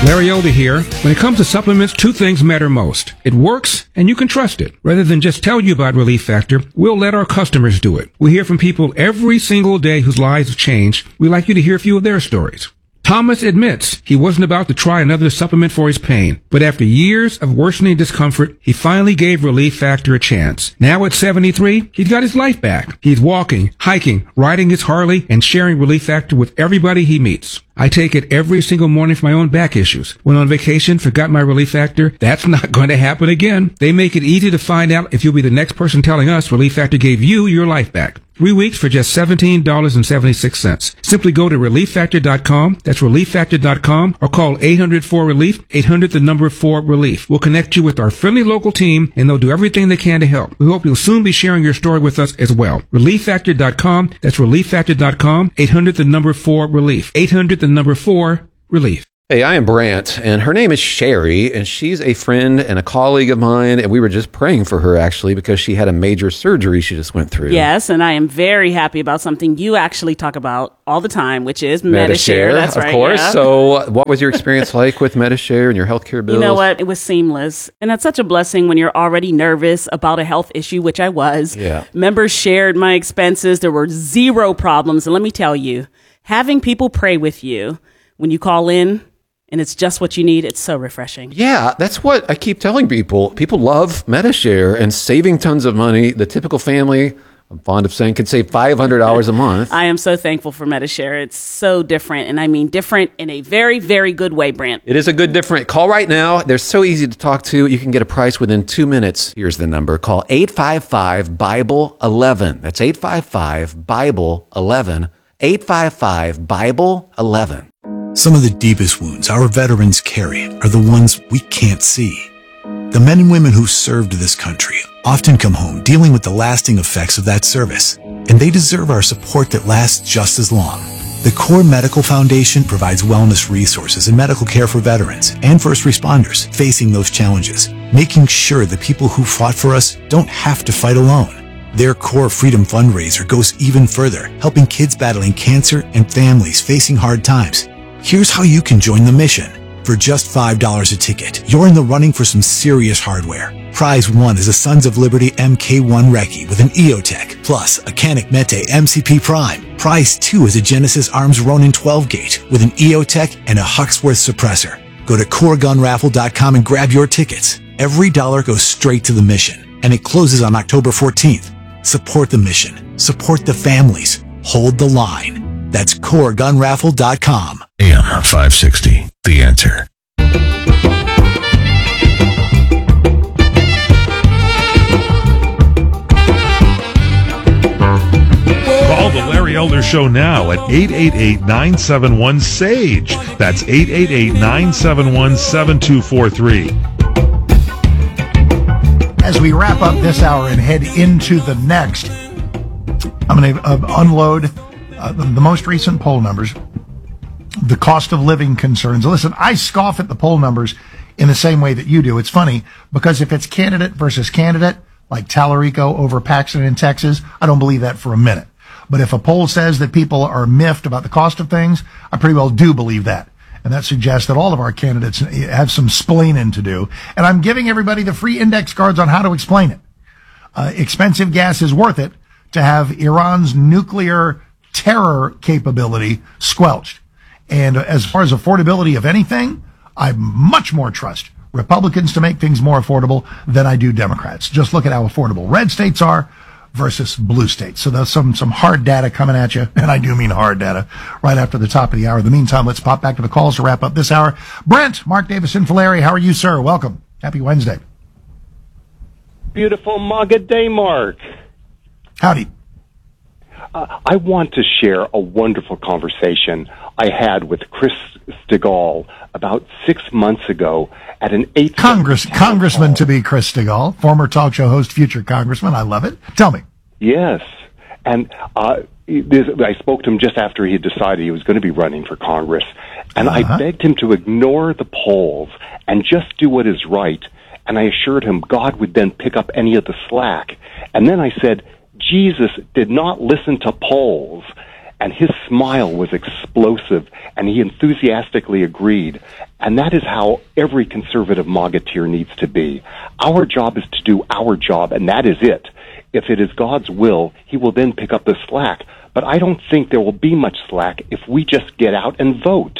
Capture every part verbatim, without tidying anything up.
Larry Elder here. When it comes to supplements, two things matter most. It works, and you can trust it. Rather than just tell you about Relief Factor, we'll let our customers do it. We hear from people every single day whose lives have changed. We'd like you to hear a few of their stories. Thomas admits he wasn't about to try another supplement for his pain, but after years of worsening discomfort, he finally gave Relief Factor a chance. Now at seventy-three, he's got his life back. He's walking, hiking, riding his Harley, and sharing Relief Factor with everybody he meets. I take it every single morning for my own back issues. Went on vacation, forgot my Relief Factor. That's not going to happen again. They make it easy to find out if you'll be the next person telling us Relief Factor gave you your life back. Three weeks for just seventeen dollars and seventy-six cents. Simply go to relief factor dot com. That's relief factor dot com, or call eight hundred four relief, eight hundred the number four relief. We'll connect you with our friendly local team, and they'll do everything they can to help. We hope you'll soon be sharing your story with us as well. relief factor dot com. That's relief factor dot com, eight hundred the number four relief. eight hundred the number four relief. Hey, I am Brant, and her name is Sherry, and she's a friend and a colleague of mine, and we were just praying for her, actually, because she had a major surgery she just went through. Yes, and I am very happy about something you actually talk about all the time, which is Medi-Share. Medi-Share, That's of right, course. yeah. So what was your experience like with Medi-Share and your healthcare bills? You know what? It was seamless, and that's such a blessing when you're already nervous about a health issue, which I was. Yeah. Members shared my expenses. There were zero problems, and let me tell you, having people pray with you when you call in, and it's just what you need, it's so refreshing. Yeah, that's what I keep telling people. People love Medi-Share and saving tons of money. The typical family, I'm fond of saying, can save five hundred dollars a month. I am so thankful for Medi-Share. It's so different, and I mean different in a very, very good way, Brant. It is a good different. Call right now. They're so easy to talk to. You can get a price within two minutes. Here's the number. Call eight five five, Bible eleven. That's eight five five, Bible eleven. eight five five, Bible eleven. Some of the deepest wounds our veterans carry are the ones we can't see. The men and women who served this country often come home dealing with the lasting effects of that service, and they deserve our support that lasts just as long. The Core Medical Foundation provides wellness resources and medical care for veterans and first responders facing those challenges, making sure the people who fought for us don't have to fight alone. Their Core Freedom fundraiser goes even further, helping kids battling cancer and families facing hard times. Here's how you can join the mission. For just five dollars a ticket, you're in the running for some serious hardware. Prize one is a Sons of Liberty M K one Recce with an EOTech, plus a Canik Mete M C P Prime. Prize two is a Genesis Arms Ronin twelve gauge with an EOTech and a Huxworth suppressor. Go to core gun raffle dot com and grab your tickets. Every dollar goes straight to the mission, and it closes on October fourteenth. Support the mission. Support the families. Hold the line. That's core gun raffle dot com. A M five sixty, The Answer. Call the Larry Elder Show now at eight eight eight, nine seven one, SAGE. That's eight eight eight, nine seven one, seven two four three. As we wrap up this hour and head into the next, I'm going to uh, unload uh, the, the most recent poll numbers, the cost of living concerns. Listen, I scoff at the poll numbers in the same way that you do. It's funny because if it's candidate versus candidate, like Tallarico over Paxton in Texas, I don't believe that for a minute. But if a poll says that people are miffed about the cost of things, I pretty well do believe that. And that suggests that all of our candidates have some splaining to do. And I'm giving everybody the free index cards on how to explain it. Uh, expensive gas is worth it to have Iran's nuclear terror capability squelched. And as far as affordability of anything, I much more trust Republicans to make things more affordable than I do Democrats. Just look at how affordable red states are versus blue states. So there's some, some hard data coming at you, and I do mean hard data, right after the top of the hour. In the meantime, let's pop back to the calls to wrap up this hour. Brent, Mark Davison, Falleri, how are you, sir? Welcome. Happy Wednesday. Beautiful Maga Day, Mark. Howdy. Uh, I want to share a wonderful conversation I had with Chris Stigall about six months ago at an eight. Congress, Congressman hall. To be Chris Stigall, former talk show host, future congressman. I love it. Tell me. Yes. And uh, this, I spoke to him just after he had decided he was going to be running for Congress. And uh-huh. I begged him to ignore the polls and just do what is right. And I assured him God would then pick up any of the slack. And then I said, Jesus did not listen to polls. And his smile was explosive, and he enthusiastically agreed. And that is how every conservative MAGAteer needs to be. Our job is to do our job, and that is it. If it is God's will, he will then pick up the slack. But I don't think there will be much slack if we just get out and vote.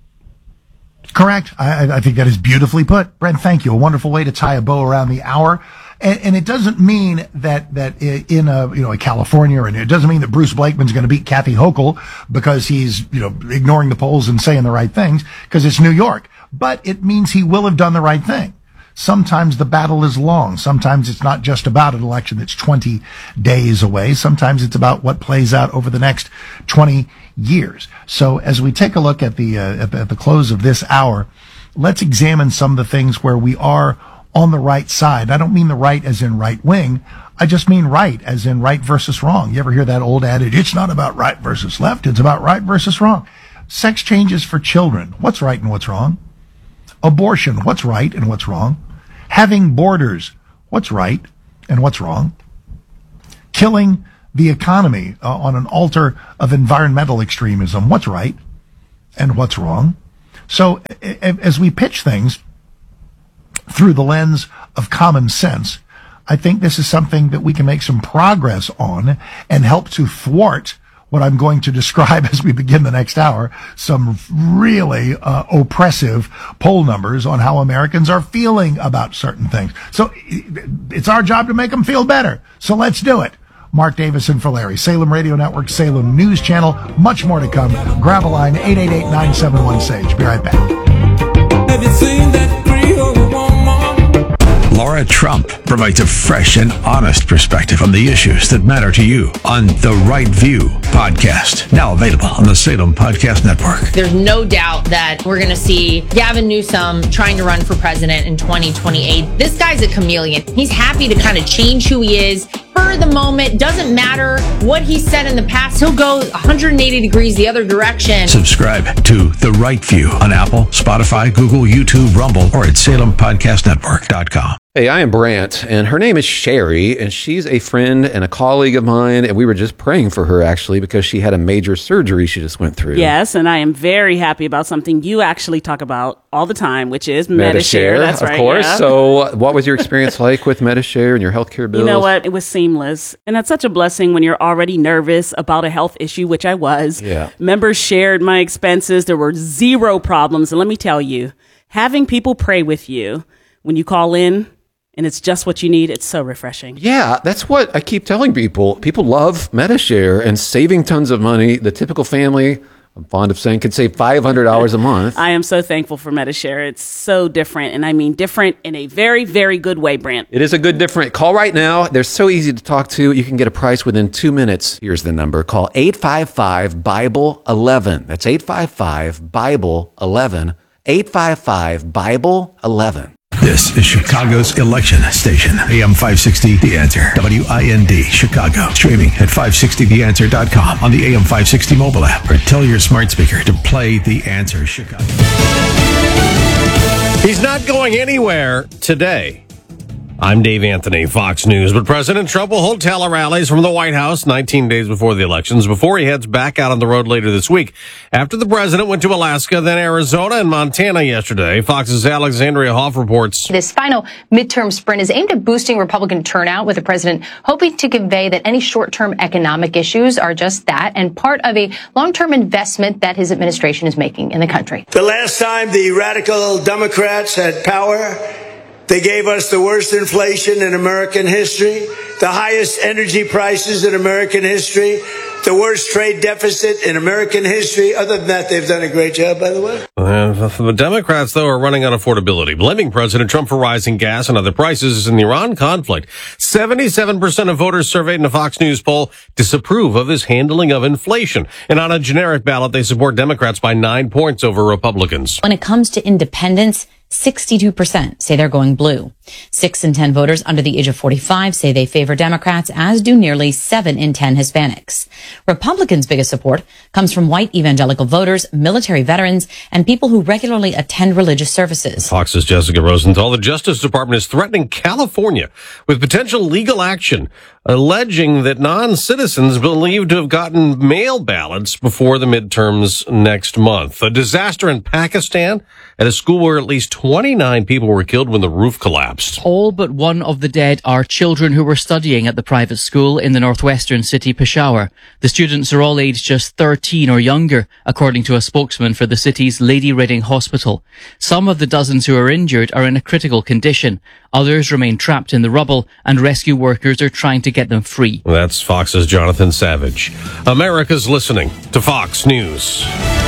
Correct. I, I think that is beautifully put. Brent, thank you. A wonderful way to tie a bow around the hour. And, and it doesn't mean that, that in a, you know, a California, and it doesn't mean that Bruce Blakeman's going to beat Kathy Hochul because he's, you know, ignoring the polls and saying the right things, because it's New York. But it means he will have done the right thing. Sometimes the battle is long. Sometimes it's not just about an election that's twenty days away. Sometimes it's about what plays out over the next twenty years. So as we take a look at the, uh, at the, at the close of this hour, let's examine some of the things where we are on the right side. I don't mean the right as in right wing. I just mean right as in right versus wrong. You ever hear that old adage? It's not about right versus left. It's about right versus wrong. Sex changes for children. What's right and what's wrong? Abortion. What's right and what's wrong? Having borders. What's right and what's wrong? Killing the economy uh, on an altar of environmental extremism. What's right and what's wrong? So a- a- as we pitch things through the lens of common sense, I think this is something that we can make some progress on and help to thwart what I'm going to describe as we begin the next hour, some really uh, oppressive poll numbers on how Americans are feeling about certain things. So it's our job to make them feel better. So let's do it. Mark Davis and Larry, Salem Radio Network, Salem News Channel. Much more to come. Grab a line, eight eight eight, nine seven one, SAGE. Be right back. Have you seen that Creole woman? Laura Trump provides a fresh and honest perspective on the issues that matter to you on The Right View podcast, now available on the Salem Podcast Network. There's no doubt that we're going to see Gavin Newsom trying to run for president in twenty twenty-eight. This guy's a chameleon. He's happy to kind of change who he is for the moment. Doesn't matter what he said in the past. He'll go one hundred eighty degrees the other direction. Subscribe to The Right View on Apple, Spotify, Google, YouTube, Rumble, or at salem podcast network dot com. Hey, I am Brant, and her name is Sherry, and she's a friend and a colleague of mine, and we were just praying for her, actually, because she had a major surgery she just went through. Yes, and I am very happy about something you actually talk about all the time, which is Medi-Share. That's of right, course. yeah. So what was your experience like with Medi-Share and your healthcare bills? You know what? It was seamless. And that's such a blessing when you're already nervous about a health issue, which I was. Yeah. Members shared my expenses. There were zero problems. And let me tell you, having people pray with you when you call in, and it's just what you need, it's so refreshing. Yeah, that's what I keep telling people. People love Medi-Share and saving tons of money. The typical family, I'm fond of saying, could save five hundred dollars a month. I am so thankful for Medi-Share. It's so different, and I mean different in a very, very good way, Brant. It is a good different. Call right now. They're so easy to talk to. You can get a price within two minutes. Here's the number. Call eight five five, Bible eleven. That's eight five five, Bible eleven. eight five five, Bible eleven. This is Chicago's election station, A M five sixty The Answer, W I N D, Chicago. Streaming at five sixty the answer dot com on the A M five sixty mobile app, or tell your smart speaker to play The Answer Chicago. He's not going anywhere today. I'm Dave Anthony, Fox News. But President Trump will hold tele-rallies from the White House nineteen days before the elections, before he heads back out on the road later this week. After the president went to Alaska, then Arizona and Montana yesterday. Fox's Alexandria Hoff reports. This final midterm sprint is aimed at boosting Republican turnout, with the president hoping to convey that any short-term economic issues are just that, and part of a long-term investment that his administration is making in the country. The last time the radical Democrats had power, they gave us the worst inflation in American history, the highest energy prices in American history, the worst trade deficit in American history. Other than that, they've done a great job, by the way. Uh, the Democrats, though, are running on affordability, blaming President Trump for rising gas and other prices in the Iran conflict. seventy-seven percent of voters surveyed in a Fox News poll disapprove of his handling of inflation. And on a generic ballot, they support Democrats by nine points over Republicans. When it comes to independence, sixty-two percent say they're going blue. Six in ten voters under the age of forty-five say they favor Democrats, as do nearly seven in ten Hispanics. Republicans' biggest support comes from white evangelical voters, military veterans, and people who regularly attend religious services. Fox's Jessica Rosenthal. The Justice Department is threatening California with potential legal action alleging that non-citizens believed to have gotten mail ballots before the midterms next month. A disaster in Pakistan at a school where at least twenty-nine people were killed when the roof collapsed. All but one of the dead are children who were studying at the private school in the northwestern city Peshawar. The students are all aged just thirteen or younger, according to a spokesman for the city's Lady Reading Hospital. Some of the dozens who are injured are in a critical condition. Others remain trapped in the rubble, and rescue workers are trying to get them free. That's Fox's Jonathan Savage. America's listening to Fox News.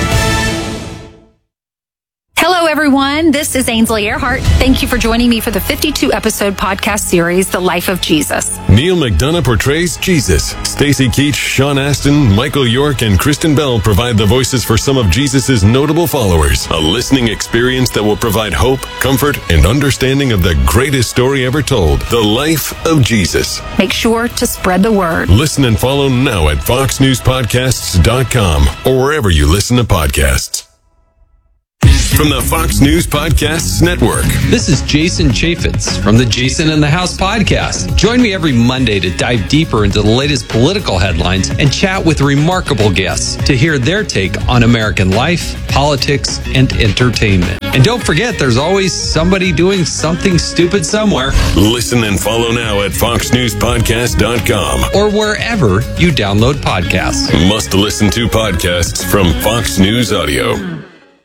Hello, everyone. This is Ainsley Earhart. Thank you for joining me for the fifty-two episode podcast series, The Life of Jesus. Neil McDonough portrays Jesus. Stacey Keach, Sean Astin, Michael York, and Kristen Bell provide the voices for some of Jesus' notable followers. A listening experience that will provide hope, comfort, and understanding of the greatest story ever told, The Life of Jesus. Make sure to spread the word. Listen and follow now at fox news podcasts dot com or wherever you listen to podcasts. From the Fox News Podcasts Network. This is Jason Chaffetz from the Jason in the House podcast. Join me every Monday to dive deeper into the latest political headlines and chat with remarkable guests to hear their take on American life, politics, and entertainment. And don't forget, there's always somebody doing something stupid somewhere. Listen and follow now at fox news podcast dot com or wherever you download podcasts. Must listen to podcasts from Fox News Audio.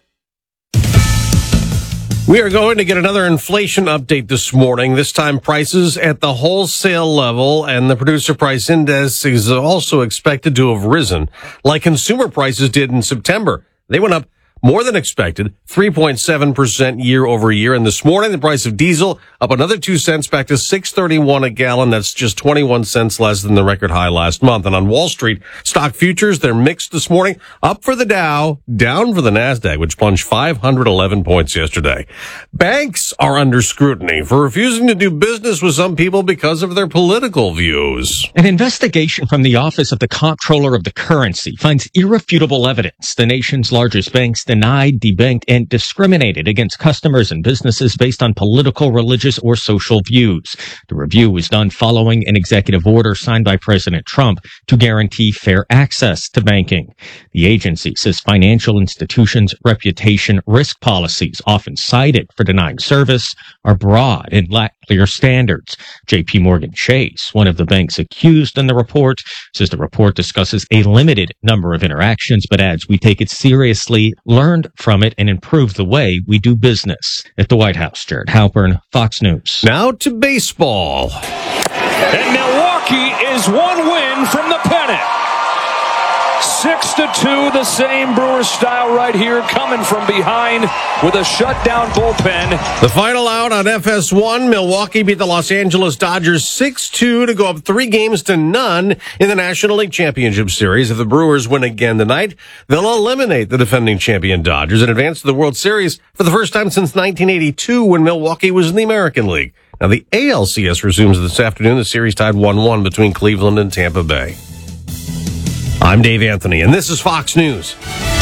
We are going to get another inflation update this morning. This time prices at the wholesale level and the producer price index is also expected to have risen like consumer prices did in September. They went up more than expected, three point seven percent year over year. And this morning, the price of diesel up another two cents back to six thirty-one a gallon. That's just twenty-one cents less than the record high last month. And on Wall Street, stock futures, they're mixed this morning. Up for the Dow, down for the NASDAQ, which plunged five hundred eleven points yesterday. Banks are under scrutiny for refusing to do business with some people because of their political views. An investigation from the Office of the Comptroller of the Currency finds irrefutable evidence the nation's largest banks denied, debanked, and discriminated against customers and businesses based on political, religious, or social views. The review was done following an executive order signed by President Trump to guarantee fair access to banking. The agency says financial institutions' reputation risk policies, often cited for denying service, are broad and lack clear standards. J P Morgan Chase, one of the banks accused in the report, says the report discusses a limited number of interactions, but adds we take it seriously, learned from it, and improve the way we do business. At the White House, Jared Halpern, Fox News. Now to baseball. And Milwaukee is one win from the pennant. Six to two, the same Brewers style right here, coming from behind with a shutdown bullpen. The final out on F S one, Milwaukee beat the Los Angeles Dodgers six two to go up three games to none in the National League Championship Series. If the Brewers win again tonight, they'll eliminate the defending champion Dodgers and advance to the World Series for the first time since nineteen eighty-two when Milwaukee was in the American League. Now the A L C S resumes this afternoon. The series tied one one between Cleveland and Tampa Bay. I'm Dave Anthony, and this is Fox News.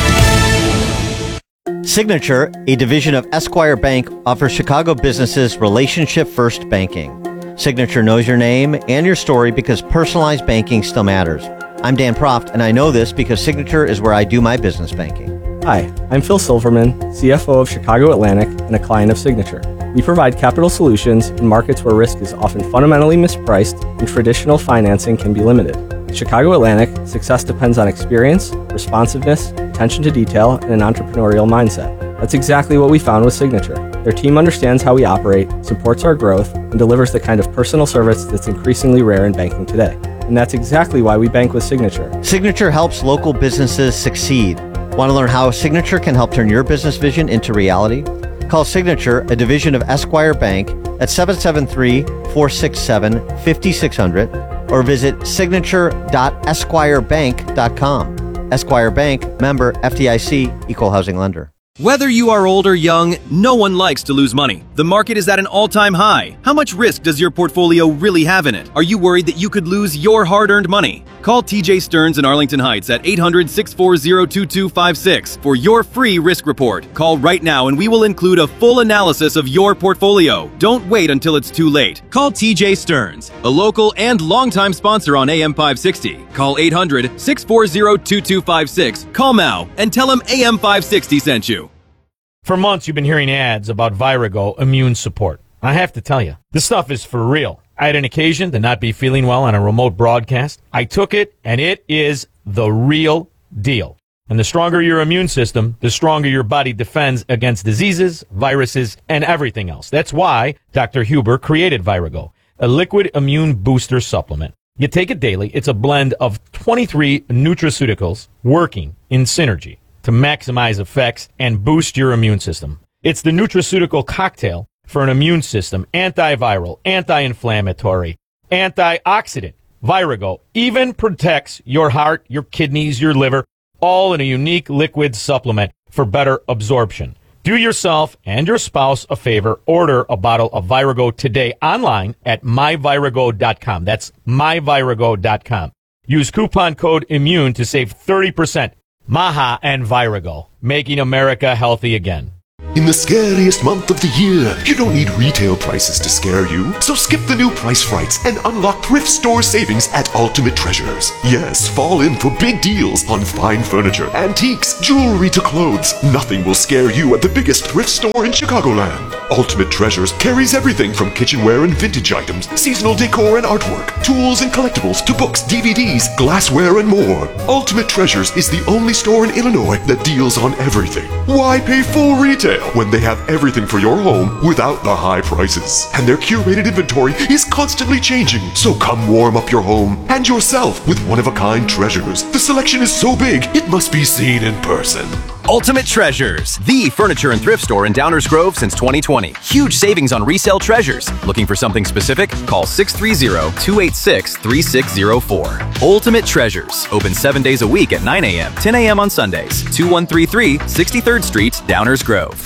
Signature, a division of Esquire Bank, offers Chicago businesses relationship-first banking. Signature knows your name and your story because personalized banking still matters. I'm Dan Proft, and I know this because Signature is where I do my business banking. Hi, I'm Phil Silverman, C F O of Chicago Atlantic and a client of Signature. We provide capital solutions in markets where risk is often fundamentally mispriced and traditional financing can be limited. At Chicago Atlantic, success depends on experience, responsiveness, attention to detail, and an entrepreneurial mindset. That's exactly what we found with Signature. Their team understands how we operate, supports our growth, and delivers the kind of personal service that's increasingly rare in banking today. And that's exactly why we bank with Signature. Signature helps local businesses succeed. Want to learn how Signature can help turn your business vision into reality? Call Signature, a division of Esquire Bank, at seven seven three, four six seven, five six zero zero or visit signature dot esquire bank dot com. Esquire Bank, member F D I C, equal housing lender. Whether you are old or young, no one likes to lose money. The market is at an all-time high. How much risk does your portfolio really have in it? Are you worried that you could lose your hard-earned money? Call T J Stearns in Arlington Heights at eight hundred, six four zero, two two five six for your free risk report. Call right now and we will include a full analysis of your portfolio. Don't wait until it's too late. Call T J Stearns, a local and longtime sponsor on A M five sixty. Call eight hundred, six four zero, two two five six. Call now and tell him A M five sixty sent you. For months, you've been hearing ads about Virago Immune Support. I have to tell you, this stuff is for real. I had an occasion to not be feeling well on a remote broadcast. I took it, and it is the real deal. And the stronger your immune system, the stronger your body defends against diseases, viruses, and everything else. That's why Doctor Huber created Virago, a liquid immune booster supplement. You take it daily. It's a blend of twenty-three nutraceuticals working in synergy to maximize effects and boost your immune system. It's the nutraceutical cocktail for an immune system, antiviral, anti-inflammatory, antioxidant. Virago even protects your heart, your kidneys, your liver, all in a unique liquid supplement for better absorption. Do yourself and your spouse a favor. Order a bottle of Virago today online at my virago dot com. That's my virago dot com. Use coupon code IMMUNE to save thirty percent. Maha and Virago, making America healthy again. In the scariest month of the year, you don't need retail prices to scare you. So skip the new price frights and unlock thrift store savings at Ultimate Treasures. Yes, fall in for big deals on fine furniture, antiques, jewelry to clothes. Nothing will scare you at the biggest thrift store in Chicagoland. Ultimate Treasures carries everything from kitchenware and vintage items, seasonal decor and artwork, tools and collectibles to books, D V Ds, glassware, and more. Ultimate Treasures is the only store in Illinois that deals on everything. Why pay full retail when they have everything for your home without the high prices? And their curated inventory is constantly changing. So come warm up your home and yourself with one-of-a-kind treasures. The selection is so big, it must be seen in person. Ultimate Treasures, the furniture and thrift store in Downers Grove since twenty twenty. Huge savings on resale treasures. Looking for something specific? Call six three zero, two eight six, three six zero four. Ultimate Treasures, open seven days a week at nine a.m., ten a.m. on Sundays. two one three three, sixty-third Street, Downers Grove.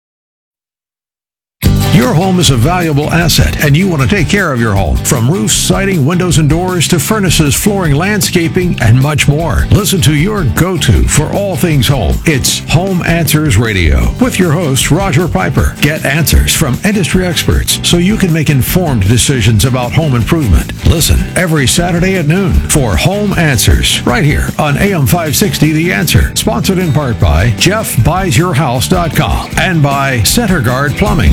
Your home is a valuable asset, and you want to take care of your home. From roofs, siding, windows, and doors to furnaces, flooring, landscaping, and much more. Listen to your go-to for all things home. It's Home Answers Radio with your host, Roger Piper. Get answers from industry experts so you can make informed decisions about home improvement. Listen every Saturday at noon for Home Answers right here on A M five sixty The Answer. Sponsored in part by Jeff Buys Your House dot com and by Center Guard Plumbing.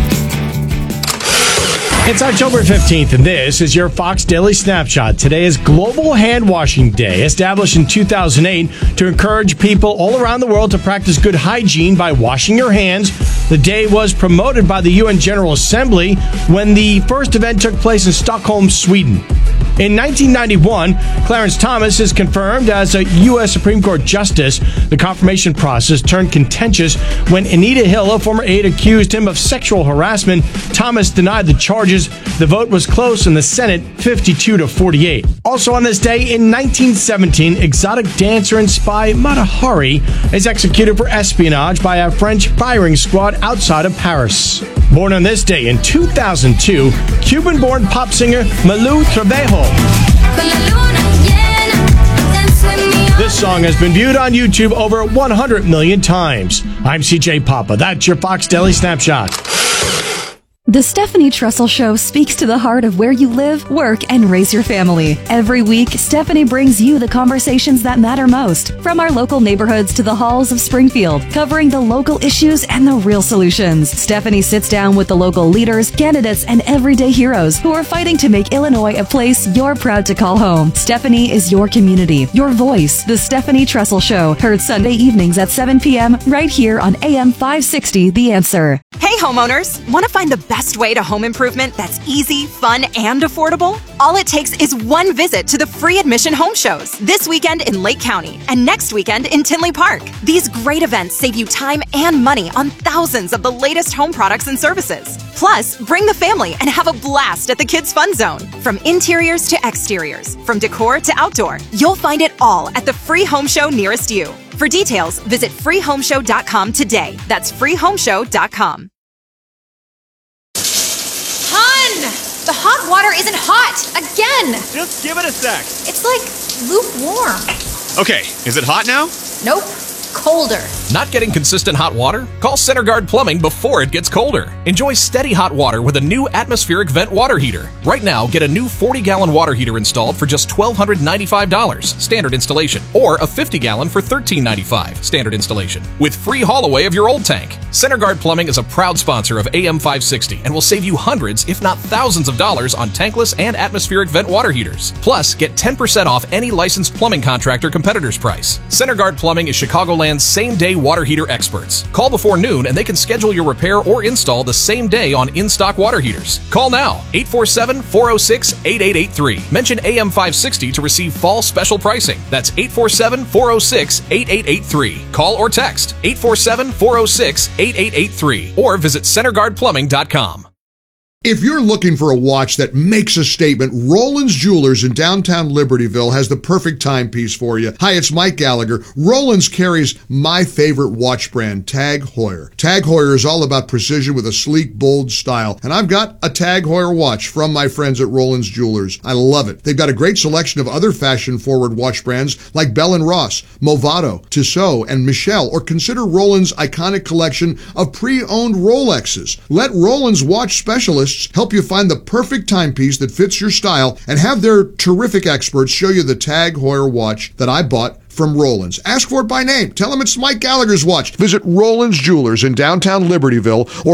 It's October fifteenth, and this is your Fox Daily Snapshot. Today is Global Hand Washing Day, established in two thousand eight to encourage people all around the world to practice good hygiene by washing your hands. The day was promoted by the U N General Assembly when the first event took place in Stockholm, Sweden. In nineteen ninety-one, Clarence Thomas is confirmed as a U S Supreme Court justice. The confirmation process turned contentious when Anita Hill, a former aide, accused him of sexual harassment. Thomas denied the charges. The vote was close in the Senate, fifty-two to forty-eight. Also on this day, in nineteen seventeen, exotic dancer and spy Mata Hari is executed for espionage by a French firing squad outside of Paris. Born on this day in two thousand two, Cuban-born pop singer Malou Trevejo. This song has been viewed on YouTube over one hundred million times. I'm C J Papa. That's your Fox Daily Snapshot. The Stephanie Trussell Show speaks to the heart of where you live, work, and raise your family. Every week, Stephanie brings you the conversations that matter most, from our local neighborhoods to the halls of Springfield, covering the local issues and the real solutions. Stephanie sits down with the local leaders, candidates, and everyday heroes who are fighting to make Illinois a place you're proud to call home. Stephanie is your community, your voice. The Stephanie Trussell Show, heard Sunday evenings at seven p.m. right here on A M five sixty The Answer. Hey homeowners, want to find the best way to home improvement that's easy, fun, and affordable? All it takes is one visit to the free admission home shows this weekend in Lake County and next weekend in Tinley Park. These great events save you time and money on thousands of the latest home products and services. Plus, bring the family and have a blast at the Kids Fun Zone. From interiors to exteriors, from decor to outdoor, you'll find it all at the free home show nearest you. For details, visit free home show dot com today. That's free home show dot com. Hun! The hot water isn't hot! Again! Just give it a sec. It's like lukewarm. Okay, is it hot now? Nope. Colder. Not getting consistent hot water? Call CenterGuard Plumbing before it gets colder. Enjoy steady hot water with a new atmospheric vent water heater. Right now, get a new forty gallon water heater installed for just one thousand two hundred ninety-five dollars, standard installation, or a fifty gallon for one thousand three hundred ninety-five dollars, standard installation, with free haul away of your old tank. CenterGuard Plumbing is a proud sponsor of A M five sixty and will save you hundreds, if not thousands of dollars on tankless and atmospheric vent water heaters. Plus, get ten percent off any licensed plumbing contractor competitor's price. CenterGuard Plumbing is Chicagoland's same-day water heater experts. Call before noon and they can schedule your repair or install the same day on in-stock water heaters. Call now, eight four seven, four oh six, eight eight eight three. Mention A M five sixty to receive fall special pricing. That's eight four seven, four oh six, eight eight eight three. Call or text eight four seven, four oh six, eight eight eight three or visit center guard plumbing dot com. If you're looking for a watch that makes a statement, Roland's Jewelers in downtown Libertyville has the perfect timepiece for you. Hi, it's Mike Gallagher. Roland's carries my favorite watch brand, Tag Heuer. Tag Heuer is all about precision with a sleek, bold style. And I've got a Tag Heuer watch from my friends at Roland's Jewelers. I love it. They've got a great selection of other fashion-forward watch brands like Bell and Ross, Movado, Tissot, and Michelle, or consider Roland's iconic collection of pre-owned Rolexes. Let Roland's watch specialists help you find the perfect timepiece that fits your style and have their terrific experts show you the Tag Heuer watch that I bought from Roland's. Ask for it by name. Tell them it's Mike Gallagher's watch. Visit Roland's Jewelers in downtown Libertyville or